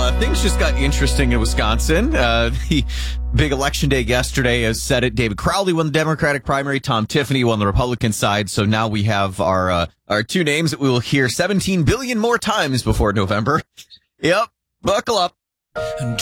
Things just got interesting in Wisconsin. The big election day yesterday has said it. David Crowley won the Democratic primary. Tom Tiffany won the Republican side. So now we have our two names that we will hear 17 billion more times before November. Yep. Buckle up.